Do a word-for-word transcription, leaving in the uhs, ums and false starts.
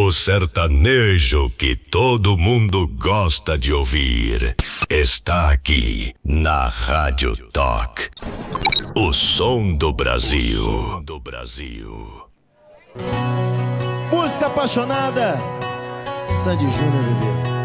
O sertanejo que todo mundo gosta de ouvir está aqui na Rádio Talk. O som do Brasil. O som do Brasil. Música apaixonada, Sandy Júnior, bebê.